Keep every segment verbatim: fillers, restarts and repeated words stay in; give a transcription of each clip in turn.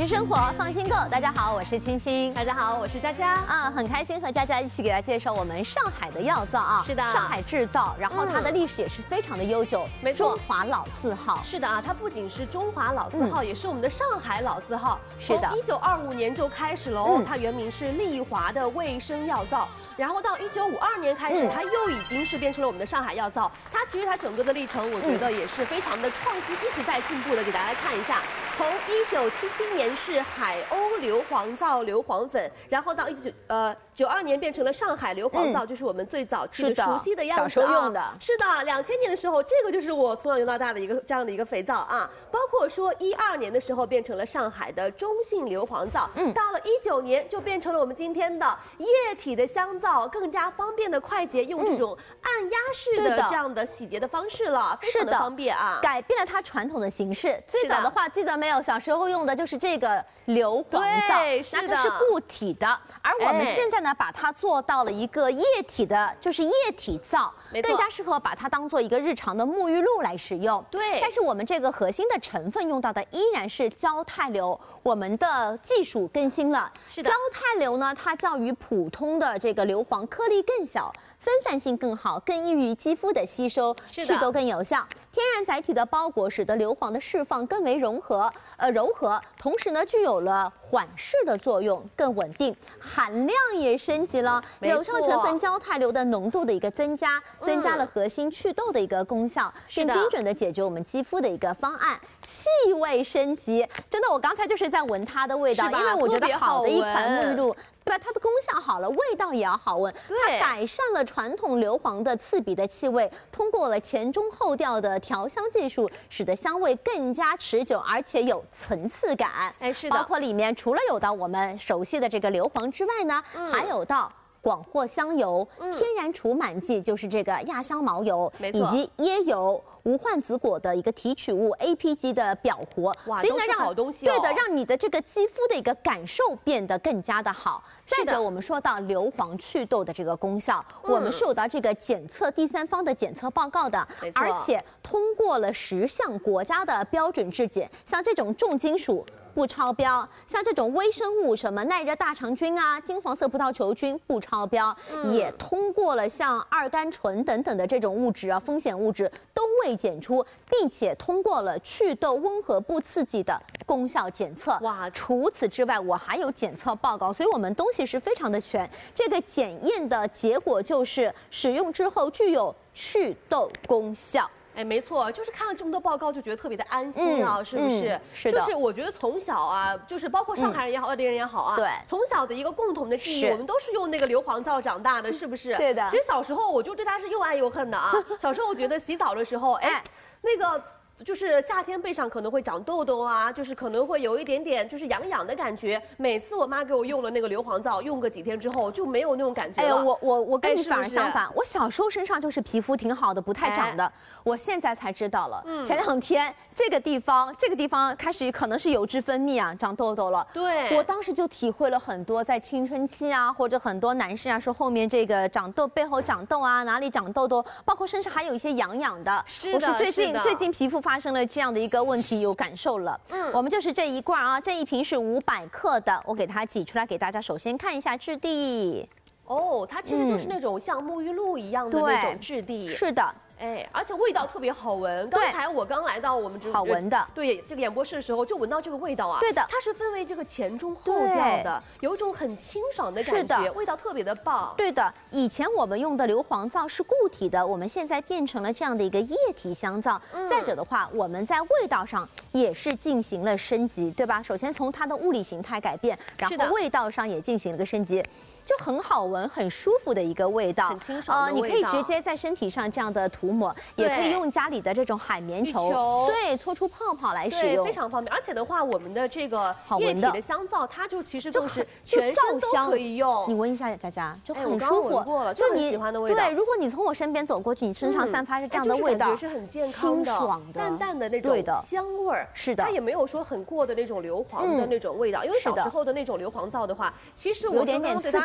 实生活放心购。大家好，我是清新。 大家好，我是佳佳。 啊，很开心和佳佳一起给大家介绍我们上海的药皂啊。 是的， 上海制造，然后它的历史也是非常的悠久。 没错， 中华老字号。 是的啊，它不仅是中华老字号，嗯、也是我们的上海老字号。 是的， 从一九二五年就开始了哦。嗯、它原名是利华的卫生药皂。 然后到一九五二年开始，它又已经是变成了我们的上海药皂。它其实它整个的历程，我觉得也是非常的创新，一直在进步的。给大家看一下，从一九七七年是海鸥硫磺皂、硫磺粉，然后到一九呃九二年变成了上海硫磺皂，嗯、就是我们最早期的熟悉的样子、啊。 小时候用的。 是的，两千年的时候，这个就是我从小用到大的一个这样的一个肥皂啊。包括说一二年的时候变成了上海的中性硫磺皂，嗯，到了一九年就变成了我们今天的液体的香皂。 更加方便的快捷，用这种按压式的这样的洗洁的方式了，非常的方便啊， 改变了它传统的形式。最早的话，记得没有？小时候用的就是这个硫磺皂，那它是固体的，而我们现在呢，把它做到了一个液体的，就是液体皂，更加适合把它当做一个日常的沐浴露来使用。 对， 但是我们这个核心的成分用到的依然是焦态硫，我们的技术更新了。 是的， 焦态硫呢，它较于普通的这个硫磺颗粒更小，分散性更好，更易于肌肤的吸收，祛痘更有效。天然载体的包裹使得硫磺的释放更为融合，呃柔和，同时呢具有了缓释的作用，更稳定，含量也升级了。有效成分焦态硫的浓度的一个增加，增加了核心祛痘的一个功效，更精准的解决我们肌肤的一个方案。气味升级，真的，我刚才就是在闻它的味道，因为我觉得好的一款沐浴露。 对吧？它的功效好了，味道也要好闻。它改善了传统硫磺的刺鼻的气味，通过了前中后调的调香技术，使得香味更加持久，而且有层次感。 哎，是的。 包括里面除了有到我们熟悉的这个硫磺之外呢，嗯、还有到。 广藿香油、嗯、天然除螨剂就是这个亚香茅油，以及椰油、无患子果的一个提取物 A P G 的表活， 哇，所以呢让好东西、哦、 对的，让你的这个肌肤的一个感受变得更加的好。再者，我们说到硫磺祛痘的这个功效，嗯、我们是有到这个检测第三方的检测报告的，而且通过了十项国家的标准质检，像这种重金属。 不超标，像这种微生物，什么耐热大肠菌啊、金黄色葡萄球菌不超标，嗯、也通过了像二甘醇等等的这种物质啊，风险物质都未检出，并且通过了祛痘温和不刺激的功效检测。哇，除此之外，我还有检测报告，所以我们东西是非常的全。这个检验的结果就是使用之后具有祛痘功效。 哎，没错，就是看了这么多报告，就觉得特别的安心啊，嗯、是不是？ 嗯、是的。 就是我觉得从小啊，就是包括上海人也好，外地人也好啊， 对， 从小的一个共同的记忆，我们都是用那个硫磺皂长大的，是不是？ 对的。 其实小时候我就对它是又爱又恨的啊。小时候我觉得洗澡的时候，哎，那个。 就是夏天背上可能会长痘痘啊，就是可能会有一点点就是痒痒的感觉。每次我妈给我用了那个硫磺皂，用个几天之后就没有那种感觉了。哎呀， 我我我跟你反而相反，我小时候身上就是皮肤挺好的，不太长的。我现在才知道了，嗯、前两天这个地方这个地方开始可能是油脂分泌啊，长痘痘了。 对， 我当时就体会了很多，在青春期啊，或者很多男士啊说后面这个长痘背后长痘啊，哪里长痘痘，包括身上还有一些痒痒的。 是的， 我是最近最近皮肤发生了这样的一个问题，有感受了。嗯，我们就是这一罐啊，这一瓶是五百克的，我给它挤出来给大家，首先看一下质地。 哦，它其实就是那种像沐浴露一样的那种质地。 是的。 哎，而且味道特别好闻。刚才我刚来到我们这好闻的， 对这个演播室的时候，就闻到这个味道啊。 对的， 它是分为这个前中后调的，有一种很清爽的感觉，味道特别的棒。 对的，以前我们用的硫磺皂是固体的，我们现在变成了这样的一个液体香皂。嗯、再者的话，我们在味道上也是进行了升级，对吧？首先从它的物理形态改变，然后味道上也进行了个升级。 就很好闻、很舒服的一个味道， 很清爽的味道。 呃，你可以直接在身体上这样的涂抹，也可以用家里的这种海绵球，对，搓出泡泡来使用， 非常方便。而且的话，我们的这个液体的香皂，它就其实就是全身都可以用。 你闻一下，佳佳，就很舒服。 过了，就你喜欢的味道。 对，如果你从我身边走过去，你身上散发着这样的味道， 是很健康清爽的、 淡淡的那种香味儿。 是的， 它也没有说很过的那种硫磺的那种味道，因为小时候的那种硫磺皂的话，其实我有点点刺鼻。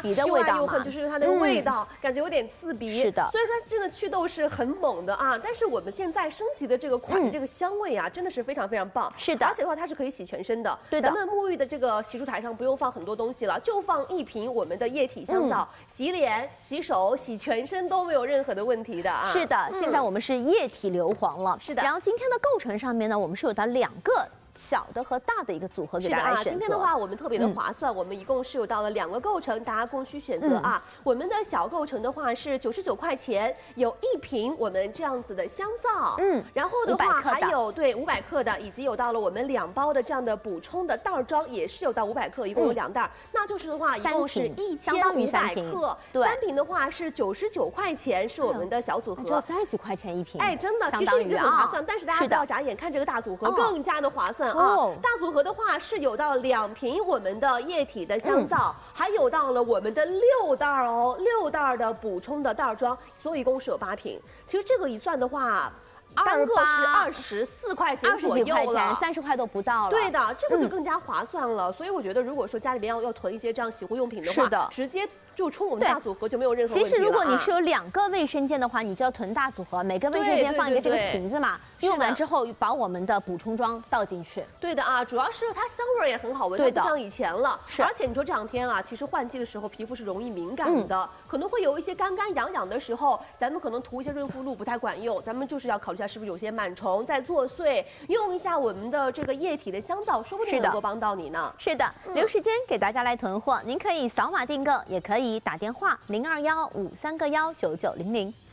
鼻的味道嘛， 又恨就是它那个味道，嗯、感觉有点刺鼻。 是的， 虽然说这个祛痘是很猛的啊，但是我们现在升级的这个款的这个香味啊，嗯、真的是非常非常棒。 是的， 而且的话它是可以洗全身的。 对的， 咱们沐浴的这个洗漱台上不用放很多东西了，就放一瓶我们的液体香皂，嗯、洗脸、洗手、洗全身都没有任何的问题的啊。 是的，嗯、现在我们是液体硫磺了。 是的， 然后今天的构成上面呢，我们是有到两个。小的和大的一个组合给大家来选择。 今天的话，我们特别的划算，嗯、我们一共是有到了两个构成，大家供需选择啊。嗯、我们的小构成的话是九十九块钱，有一瓶我们这样子的香皂，嗯，然后的话还有对五百克的，以及有到了我们两包的这样的补充的袋装，也是有到五百克，一共有两袋，嗯、那就是的话一共是一千五百克， 对， 三瓶的话是九十九块钱，是我们的小组合， 只有三十几块钱一瓶， 哎，真的，其实已经很划算，但是大家不要眨眼，看这个大组合更加的划算。啊，大组合的话是有到两瓶我们的液体的香皂，嗯、还有到了我们的六袋哦，六袋的补充的袋装，所以一共是有八瓶。其实这个一算的话，单个是二十四块钱左右了， 三十块都不到了。 对的，这个就更加划算了。嗯、所以我觉得，如果说家里边要要囤一些这样洗护用品的话， 是的， 直接。就冲我们大组合就没有任何问题了。 其实如果你是有两个卫生间的话，你就要囤大组合，每个卫生间放一个这个瓶子嘛，用完之后把我们的补充装倒进去。 对的啊，主要是它香味也很好闻，不像以前了。 是， 而且你说这两天啊，其实换季的时候皮肤是容易敏感的，嗯、可能会有一些干干痒痒的时候，咱们可能涂一些润肤露不太管用，咱们就是要考虑一下是不是有些螨虫在作祟，用一下我们的这个液体的香皂，说不定能够帮到你呢。 是的，留时间给大家来囤货，您可以扫码订购，也可以打电话。零二幺五三个幺九九零零。